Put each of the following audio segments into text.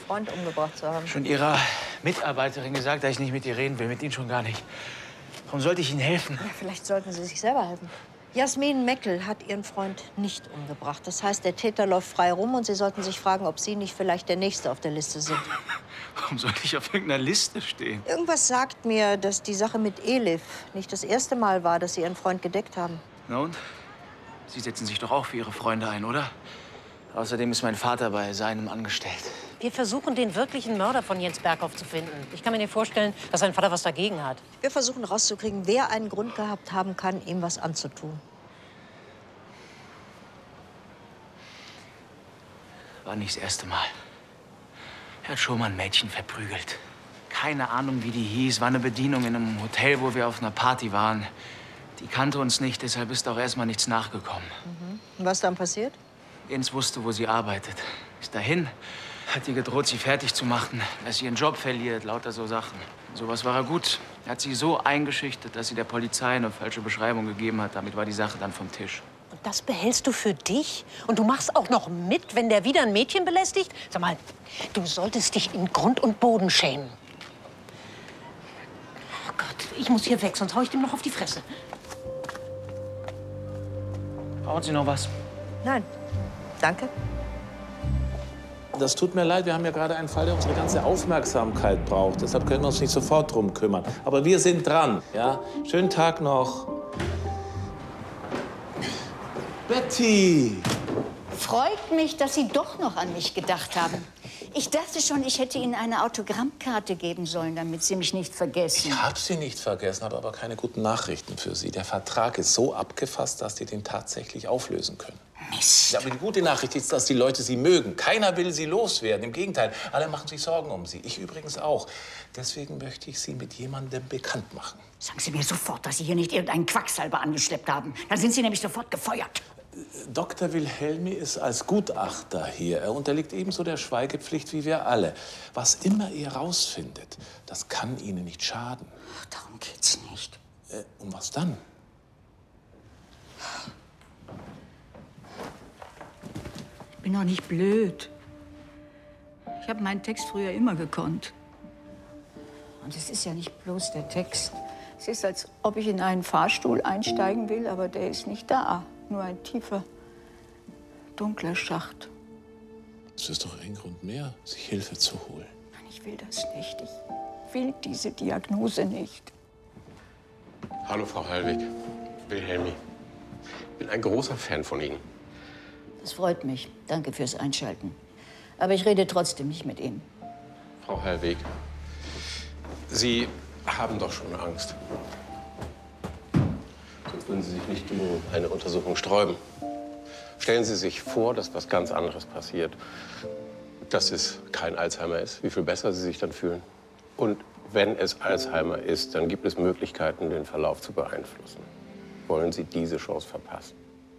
Freund umgebracht zu haben. Schon Ihrer Mitarbeiterin gesagt, dass ich nicht mit ihr reden will. Mit Ihnen schon gar nicht. Warum sollte ich Ihnen helfen? Ja, vielleicht sollten Sie sich selber helfen. Jasmin Meckel hat ihren Freund nicht umgebracht. Das heißt, der Täter läuft frei rum und Sie sollten sich fragen, ob Sie nicht vielleicht der Nächste auf der Liste sind. Warum sollte ich auf irgendeiner Liste stehen? Irgendwas sagt mir, dass die Sache mit Elif nicht das erste Mal war, dass Sie Ihren Freund gedeckt haben. Na und? Sie setzen sich doch auch für Ihre Freunde ein, oder? Außerdem ist mein Vater bei seinem angestellt. Wir versuchen, den wirklichen Mörder von Jens Berghoff zu finden. Ich kann mir nicht vorstellen, dass sein Vater was dagegen hat. Wir versuchen rauszukriegen, wer einen Grund gehabt haben kann, ihm was anzutun. War nicht das erste Mal. Er hat schon mal ein Mädchen verprügelt. Keine Ahnung, wie die hieß. War eine Bedienung in einem Hotel, wo wir auf einer Party waren. Die kannte uns nicht, deshalb ist auch erst mal nichts nachgekommen. Und was dann passiert? Jens wusste, wo sie arbeitet. Ist dahin, hat ihr gedroht, sie fertig zu machen, dass sie ihren Job verliert, lauter so Sachen. Sowas war er gut. Er hat sie so eingeschüchtert, dass sie der Polizei eine falsche Beschreibung gegeben hat. Damit war die Sache dann vom Tisch. Und das behältst du für dich? Und du machst auch noch mit, wenn der wieder ein Mädchen belästigt? Sag mal, du solltest dich in Grund und Boden schämen. Oh Gott, ich muss hier weg, sonst hau ich dem noch auf die Fresse. Brauchen Sie noch was? Nein. Danke. Das tut mir leid, wir haben ja gerade einen Fall, der unsere ganze Aufmerksamkeit braucht. Deshalb können wir uns nicht sofort drum kümmern. Aber wir sind dran, ja? Schönen Tag noch. Betty! Freut mich, dass Sie doch noch an mich gedacht haben. Ich dachte schon, ich hätte Ihnen eine Autogrammkarte geben sollen, damit Sie mich nicht vergessen. Ich habe Sie nicht vergessen, habe aber keine guten Nachrichten für Sie. Der Vertrag ist so abgefasst, dass die den tatsächlich auflösen können. Mist. Ja, aber die gute Nachricht ist, dass die Leute Sie mögen. Keiner will Sie loswerden. Im Gegenteil, alle machen sich Sorgen um Sie. Ich übrigens auch. Deswegen möchte ich Sie mit jemandem bekannt machen. Sagen Sie mir sofort, dass Sie hier nicht irgendeinen Quacksalber angeschleppt haben. Dann sind Sie nämlich sofort gefeuert. Dr. Wilhelmi ist als Gutachter hier. Er unterliegt ebenso der Schweigepflicht wie wir alle. Was immer er rausfindet, das kann Ihnen nicht schaden. Darum geht's nicht. Und was dann? Ich bin doch nicht blöd. Ich habe meinen Text früher immer gekonnt. Und es ist ja nicht bloß der Text. Es ist, als ob ich in einen Fahrstuhl einsteigen will, aber der ist nicht da. Nur ein tiefer, dunkler Schacht. Es ist doch ein Grund mehr, sich Hilfe zu holen. Nein, ich will das nicht. Ich will diese Diagnose nicht. Hallo, Frau Hallwig. Wilhelmi. Ich bin ein großer Fan von Ihnen. Das freut mich. Danke fürs Einschalten. Aber ich rede trotzdem nicht mit Ihnen. Frau Hallwig, Sie haben doch schon Angst. Sonst würden Sie sich nicht um eine Untersuchung sträuben. Stellen Sie sich vor, dass was ganz anderes passiert. Dass es kein Alzheimer ist, wie viel besser Sie sich dann fühlen. Und wenn es Alzheimer ist, dann gibt es Möglichkeiten, den Verlauf zu beeinflussen. Wollen Sie diese Chance verpassen?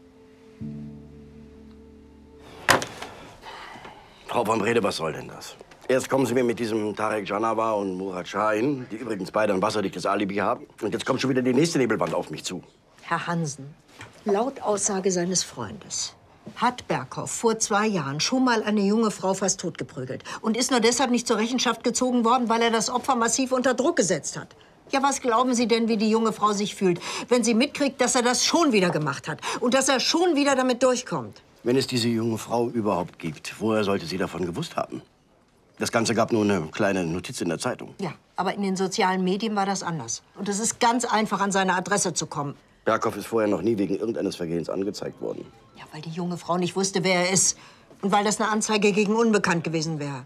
Frau von Brede, was soll denn das? Erst kommen Sie mir mit diesem Tarek Janawa und Murat Şahin, die übrigens beide ein wasserdichtes Alibi haben. Und jetzt kommt schon wieder die nächste Nebelwand auf mich zu. Herr Hansen, laut Aussage seines Freundes hat Berghoff vor 2 Jahren schon mal eine junge Frau fast totgeprügelt und ist nur deshalb nicht zur Rechenschaft gezogen worden, weil er das Opfer massiv unter Druck gesetzt hat. Ja, was glauben Sie denn, wie die junge Frau sich fühlt, wenn sie mitkriegt, dass er das schon wieder gemacht hat und dass er schon wieder damit durchkommt? Wenn es diese junge Frau überhaupt gibt, woher sollte sie davon gewusst haben? Das Ganze gab nur eine kleine Notiz in der Zeitung. Ja, aber in den sozialen Medien war das anders. Und es ist ganz einfach, an seine Adresse zu kommen. Berghoff ist vorher noch nie wegen irgendeines Vergehens angezeigt worden. Ja, weil die junge Frau nicht wusste, wer er ist. Und weil das eine Anzeige gegen Unbekannt gewesen wäre.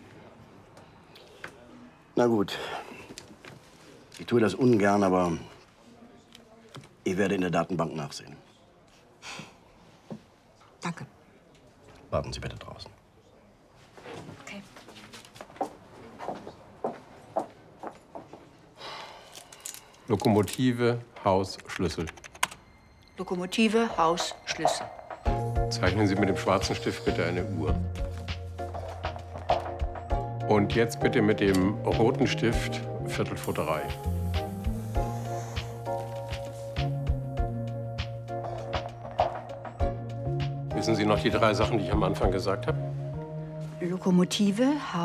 Na gut. Ich tue das ungern, aber ich werde in der Datenbank nachsehen. Danke. Warten Sie bitte draußen. Okay. Lokomotive, Haus, Schlüssel. Lokomotive, Haus, Schlüssel. Zeichnen Sie mit dem schwarzen Stift bitte eine Uhr. Und jetzt bitte mit dem roten Stift 3:15. Wissen Sie noch die 3 Sachen, die ich am Anfang gesagt habe? Lokomotive, Haus.